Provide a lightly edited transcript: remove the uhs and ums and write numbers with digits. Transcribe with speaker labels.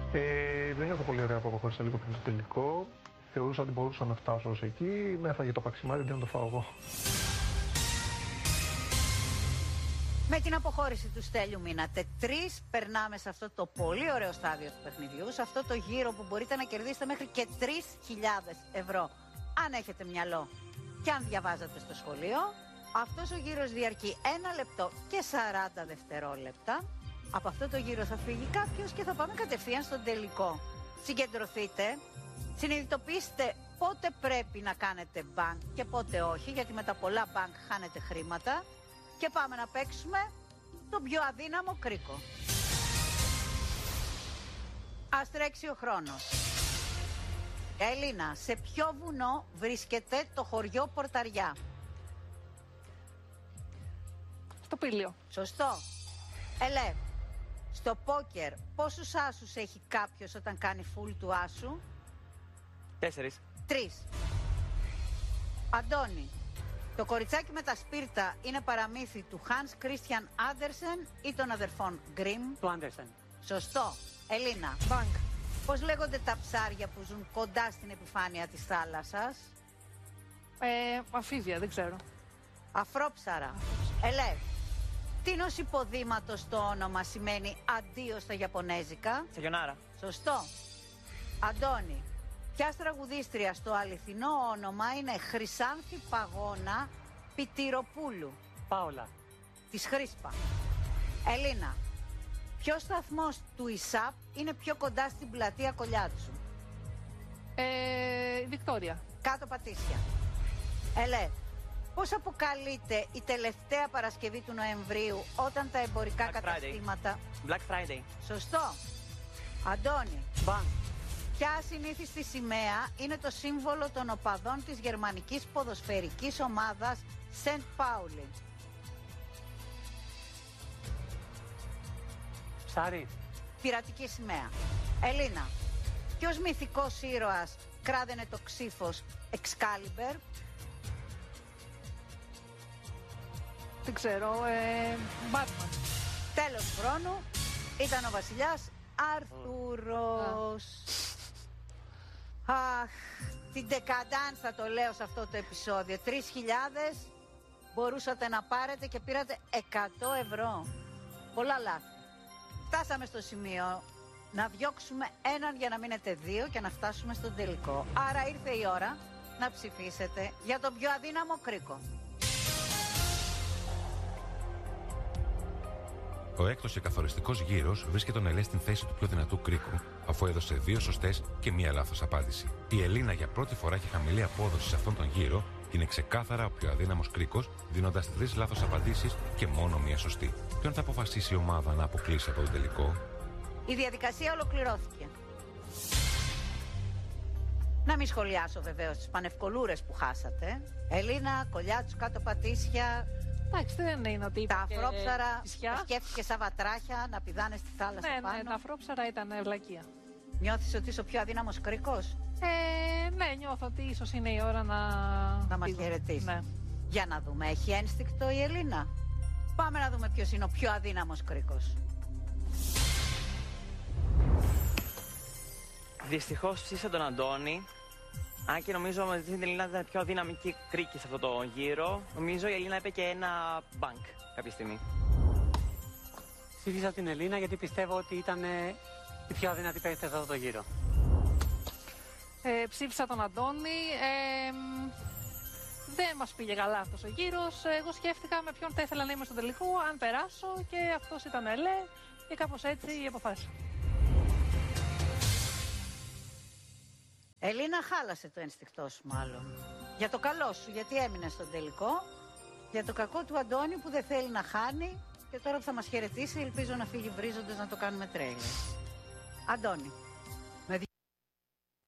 Speaker 1: Δεν έχω πολύ ωραία που αποχώρησα λίγο πριν στο τελικό. Θεωρούσα ότι μπορούσα να φτάσω ως εκεί. Με έφαγε το παξιμάδι, δεν το φάω εγώ.
Speaker 2: Με την αποχώρηση του Στέλιου μείνατε 3. Περνάμε σε αυτό το πολύ ωραίο στάδιο του παιχνιδιού. Σε αυτό το γύρο που μπορείτε να κερδίσετε μέχρι και 3.000 ευρώ. Αν έχετε μυαλό και αν διαβάζατε στο σχολείο. Αυτός ο γύρος διαρκεί 1 λεπτό και 40 δευτερόλεπτα. Από αυτό το γύρο θα φύγει κάποιος και θα πάμε κατευθείαν στον τελικό. Συγκεντρωθείτε, συνειδητοποιήστε πότε πρέπει να κάνετε μπανκ και πότε όχι, γιατί με τα πολλά μπανκ χάνετε χρήματα. Και πάμε να παίξουμε τον πιο αδύναμο κρίκο. Ας τρέξει ο χρόνος. Ελίνα, σε ποιο βουνό βρίσκεται το χωριό Πορταριά?
Speaker 3: Στο Πήλιο.
Speaker 2: Σωστό. Ελέ, στο πόκερ πόσους άσους έχει κάποιος όταν κάνει φουλ του άσου?
Speaker 4: 4.
Speaker 2: 3. Αντώνη, το κοριτσάκι με τα σπίρτα είναι παραμύθι του Hans Christian Andersen ή των αδερφών Grimm?
Speaker 5: Του Andersen.
Speaker 2: Σωστό. Ελίνα.
Speaker 3: Μπανκ.
Speaker 2: Πώς λέγονται τα ψάρια που ζουν κοντά στην επιφάνεια της θάλασσας?
Speaker 3: Αμφίβια, δεν ξέρω.
Speaker 2: Αφρόψαρα. Ελέ, τίνος υποδήματος το όνομα σημαίνει αντίο στα Ιαπωνέζικα?
Speaker 4: Σαγιονάρα.
Speaker 2: Σωστό. Αντώνη, ποια τραγουδίστρια στο αληθινό όνομα είναι Χρυσάνθη Παγώνα Πιτηροπούλου?
Speaker 5: Πάολα.
Speaker 2: Της Χρήσπα. Ελίνα, ποιος σταθμός του ΙΣΑΠ είναι πιο κοντά στην πλατεία Κολιάτσου?
Speaker 3: Βικτόρια.
Speaker 2: Κάτω Πατήσια. Ελέ, πώς αποκαλείται η τελευταία Παρασκευή του Νοεμβρίου όταν τα εμπορικά
Speaker 4: Black
Speaker 2: καταστήματα...
Speaker 4: Black Friday.
Speaker 2: Σωστό. Αντώνη,
Speaker 5: Μπανκ.
Speaker 2: ποια ασυνήθιστη σημαία είναι το σύμβολο των οπαδών της γερμανικής ποδοσφαιρικής ομάδας Σεντ Πάουλι?
Speaker 5: Ψάρι.
Speaker 2: Πειρατική σημαία. Ελίνα, ποιος μυθικός ήρωας κράδαινε το ξύφος Excalibur?
Speaker 3: Δεν ξέρω. Μπάτμαν.
Speaker 2: Τέλος του χρόνου ήταν ο βασιλιάς Αρθούρος. Αχ, την δεκαντάνσα το λέω σε αυτό το επεισόδιο. 3.000 μπορούσατε να πάρετε και πήρατε 100 ευρώ. Πολλά λάθη. Φτάσαμε στο σημείο να διώξουμε έναν για να μείνετε 2 και να φτάσουμε στον τελικό. Άρα ήρθε η ώρα να ψηφίσετε για τον πιο αδύναμο κρίκο.
Speaker 6: Ο έκτος και καθοριστικός γύρος βρίσκει τον Ελέ στην θέση του πιο δυνατού κρίκου, αφού έδωσε 2 σωστές και 1 λάθος απάντηση. Η Ελίνα για πρώτη φορά έχει χαμηλή απόδοση σε αυτόν τον γύρο και είναι ξεκάθαρα ο πιο αδύναμος κρίκος, δίνοντας 3 λάθος απαντήσεις και μόνο 1 σωστή. Ποιον θα αποφασίσει η ομάδα να αποκλείσει από τον τελικό?
Speaker 2: Η διαδικασία ολοκληρώθηκε. Να μην σχολιάσω βεβαίως τις πανευκολούρες που χάσατε. Ελίνα, Κολιάτσου, Κάτω Πατήσια.
Speaker 3: Εντάξει, δεν είναι ότι
Speaker 2: Τα αφρόψαρα,
Speaker 3: φυσιά.
Speaker 2: σκέφτηκε σαν βατράχια να πηδάνε στη θάλασσα πάνω.
Speaker 3: Ναι, τα αφρόψαρα ήταν βλακεία.
Speaker 2: Νιώθεις ότι είσαι ο πιο αδύναμος κρίκος?
Speaker 3: Ναι, νιώθω ότι ίσως είναι η ώρα
Speaker 2: να μας χαιρετήσει.
Speaker 3: Ναι.
Speaker 2: Για να δούμε, έχει ένστικτο η Ελίνα? Πάμε να δούμε ποιος είναι ο πιο αδύναμος κρίκος.
Speaker 4: Δυστυχώς ψήσα τον Αντώνη. Αν και νομίζω ότι η Ελίνα ήταν πιο αδύναμη και κρίκη σε αυτό το γύρο, νομίζω η Ελίνα είπε και ένα μπανκ κάποια στιγμή.
Speaker 5: Ψήφισα την Ελίνα γιατί πιστεύω ότι ήταν η πιο αδύνατη παίκτη σε αυτό το γύρο.
Speaker 3: Ψήφισα τον Αντώνη. Δεν μας πήγε καλά αυτός ο γύρος. Εγώ σκέφτηκα με ποιον θα ήθελα να είμαι στο τελικό, αν περάσω, και αυτός ήταν ο Ελέ, και κάπως έτσι η αποφάση.
Speaker 2: Ελίνα, χάλασε το ένστικτό σου μάλλον. Για το καλό σου, γιατί έμεινε στον τελικό. Για το κακό του Αντώνη που δεν θέλει να χάνει. Και τώρα που θα μας χαιρετήσει, ελπίζω να φύγει βρίζοντας να το κάνουμε τρέιλερ. Αντώνη.